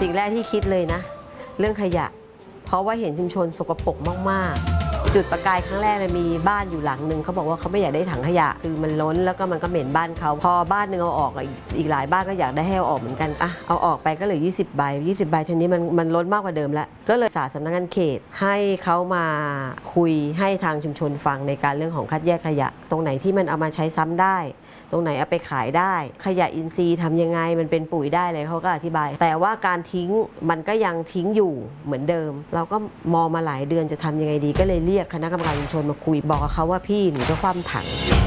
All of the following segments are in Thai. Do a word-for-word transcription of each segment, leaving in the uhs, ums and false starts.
สิ่งแรกที่คิดเลยนะเรื่องขยะเพราะว่าเห็นชุมชนสกปรกมากๆจุดประกายครั้งแรกเลยมีบ้านอยู่หลังหนึ่งเขาบอกว่าเขาไม่อยากได้ถังขยะคือมันล้นแล้วก็มันก็เหม็นบ้านเขาพอบ้านหนึ่งเอาออกอีกหลายบ้านก็อยากได้ให้เอาออกเหมือนกันอ่ะเอาออกไปก็เหลือยี่สิบใบยี่สิบใบทีนี้มันมันล้นมากกว่าเดิมแล้วก็เลยสาสำนักงานเขตให้เขามาคุยให้ทางชุมชนฟังในการเรื่องของคัดแยกขยะตรงไหนที่มันเอามาใช้ซ้ำได้ตรงไหนเอาไปขายได้ขยะอินทรีย์ทำยังไงมันเป็นปุ๋ยได้เลยเขาก็อธิบายแต่ว่าการทิ้งมันก็ยังทิ้งอยู่เหมือนเดิมเราก็มองมาหลายเดือนจะทำยังไงดีก็เลยเรียกคณะกรรมการชุมชนมาคุยบอกกับเขาว่าพี่หนูจะคว่ำถัง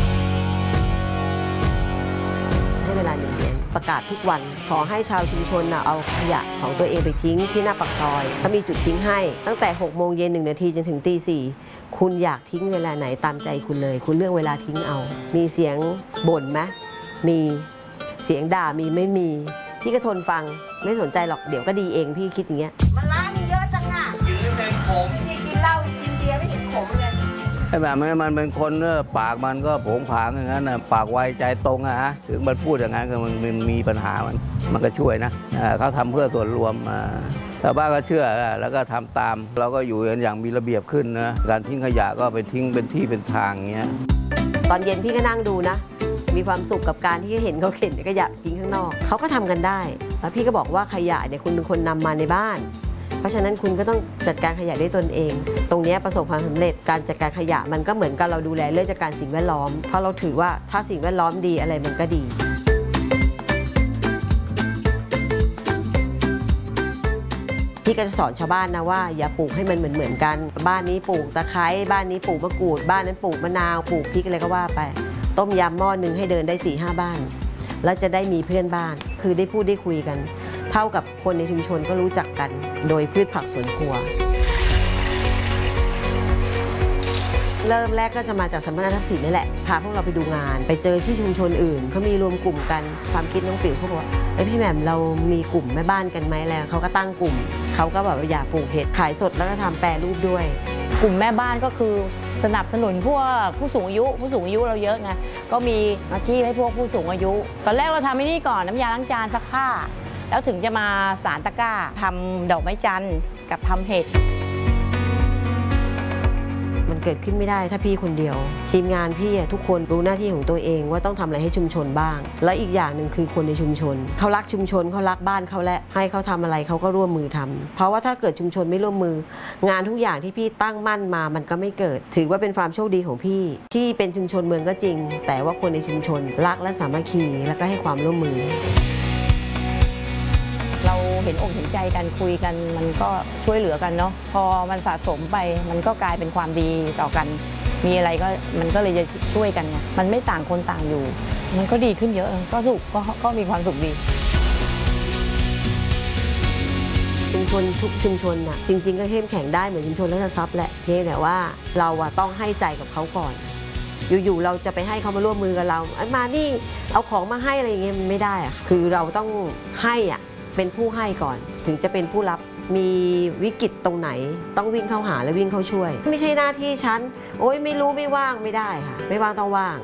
ให้เวลาหนึ่งเดือนประกาศทุกวันขอให้ชาวชุมชนเอาขยะของตัวเองไปทิ้งที่หน้าปากซอยเขามีจุดทิ้งให้ตั้งแต่หกโมงเย็นหนึ่งนาทีจนถึงตีสี่คุณอยากทิ้งเวลาไหนตามใจคุณเลยคุณเลือกเวลาทิ้งเอามีเสียงบ่นไหมมีเสียงด่ามีไม่มีพี่ก็ทนฟังไม่สนใจหรอกเดี๋ยวก็ดีเองพี่คิดอย่างเงี้ยมันร้านเยอะจังอ่ะกินไม่เป็นขมพี่กินเหล้ากินเบียร์ไม่เห็นขมเลยไอ้แบบนี้มันเป็นคนเนอะปากมันก็โผงผางอย่างนั้นนะปากไวใจตรงอะฮะถึงมันพูดอย่างนั้นคือมันมีปัญหามันมันก็ช่วยนะเขาทำเพื่อส่วนรวมชาวบ้านก็เชื่อแล้วก็ทำตามเราก็อยู่กันอย่างมีระเบียบขึ้นนะการทิ้งขยะก็ไปทิ้งเป็นที่เป็นทางเงี้ยตอนเย็นพี่ก็นั่งดูนะมีความสุขกับการที่เห็นเขาเข็นขยะทิ้งข้างนอกเขาก็ทำกันได้แล้วพี่ก็บอกว่าขยะเนี่ยคุณเป็นคนนำมาในบ้านเพราะฉะนั้นคุณก็ต้องจัดการขยะด้วยตนเองตรงนี้ประสบความสำเร็จการจัดการขยะมันก็เหมือนกับเราดูแลเรื่องจัดการสิ่งแวดล้อมเพราะเราถือว่าถ้าสิ่งแวดล้อมดีอะไรมันก็ดีพี่ก็จะสอนชาวบ้านนะว่าอย่าปลูกให้มันเหมือนเหมือนกันบ้านนี้ปลูกตะไคร้บ้านนี้ปลูกมะกรูดบ้านนั้นปลูกมะนาวปลูกพริกอะไรก็ว่าไปต้มยำหม้อหนึ่งให้เดินได้สี่ห้าบ้านแล้วจะได้มีเพื่อนบ้านคือได้พูดได้คุยกันเท่ากับคนในชุมชนก็รู้จักกันโดยพืชผักสวนครัวเริ่มแรกก็จะมาจากสำนักงานทรัพย์สินนี่แหละพาพวกเราไปดูงานไปเจอที่ชุมชนอื่นเขามีรวมกลุ่มกันความคิดน้องปิ๋วเขาบอกว่าไอพี่แหม่มเรามีกลุ่มแม่บ้านกันไหมแล้วเขาก็ตั้งกลุ่มเขาก็แบบอยากปลูกเห็ดขายสดแล้วก็ทำแปรรูปด้วยกลุ่มแม่บ้านก็คือสนับสนุนพวกผู้สูงอายุผู้สูงอายุเราเยอะไงก็มีอาชีพให้พวกผู้สูงอายุตอนแรกเราทำไอ้นี่ก่อนน้ำยาล้างจานซักผ้าแล้วถึงจะมาสารตะกร้าทำดอกไม้จันทร์กับทำเห็ดมันเกิดขึ้นไม่ได้ถ้าพี่คนเดียวทีมงานพี่ทุกคนรู้หน้าที่ของตัวเองว่าต้องทำอะไรให้ชุมชนบ้างและอีกอย่างหนึ่งคือคนในชุมชนเขารักชุมชนเขารักบ้านเขาและให้เขาทำอะไรเขาก็ร่วมมือทำเพราะว่าถ้าเกิดชุมชนไม่ร่วมมืองานทุกอย่างที่พี่ตั้งมั่นมามันก็ไม่เกิดถือว่าเป็นความโชคดีของพี่ที่เป็นชุมชนเมืองก็จริงแต่ว่าคนในชุมชนรักและสามัคคีและก็ให้ความร่วมมือเราเห็นอกเห็นใจกันคุยกันมันก็ช่วยเหลือกันเนาะพอมันสะสมไปมันก็กลายเป็นความดีต่อกันมีอะไรก็มันก็เลยจะช่วยกันไงมันไม่ต่างคนต่างอยู่มันก็ดีขึ้นเยอะก็สุขก็ก็มีความสุขดีชุมชนทุกชุมชนน่ะจริงๆก็เข้มแข็งได้เหมือนชุมชนราชทรัพย์แหละเพียงแต่ว่าเราอะต้องให้ใจกับเขาก่อนอยู่ๆเราจะไปให้เขามาร่วมมือกับเรามานี่เอาของมาให้อะไรอย่างเงี้ยมันไม่ได้อะคือเราต้องให้อะเป็นผู้ให้ก่อนถึงจะเป็นผู้รับมีวิกฤตตรงไหนต้องวิ่งเข้าหาและวิ่งเข้าช่วยไม่ใช่หน้าที่ฉันโอ๊ยไม่รู้ไม่ว่างไม่ได้ค่ะไม่ว่างต้องว่าง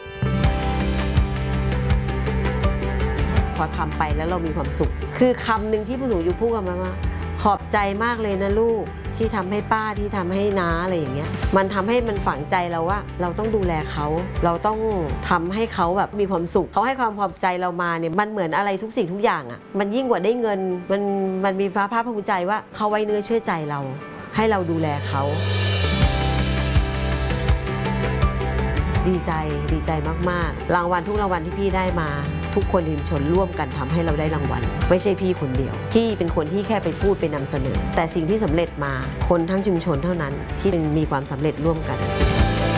พอทำไปแล้วเรามีความสุขคือคำหนึ่งที่ผู้สูงอายุพูดกันมาว่าขอบใจมากเลยนะลูกที่ทำให้ป้าที่ทำให้น้าอะไรอย่างเงี้ยมันทำให้มันฝังใจเราว่าเราต้องดูแลเขาเราต้องทำให้เขาแบบมีความสุขเขาให้ความพอใจเรามาเนี่ยมันเหมือนอะไรทุกสิ่งทุกอย่างอ่ะมันยิ่งกว่าได้เงินมันมันมีภาพภูมิใจว่าเขาไว้เนื้อเชื่อใจเราให้เราดูแลเขาดีใจดีใจมากๆรางวัลทุกรางวัลที่พี่ได้มาทุกคนในชุมชนร่วมกันทำให้เราได้รางวัลไม่ใช่พี่คนเดียวพี่เป็นคนที่แค่ไปพูดไปนำเสนอแต่สิ่งที่สำเร็จมาคนทั้งชุมชนเท่านั้นที่มีความสำเร็จร่วมกัน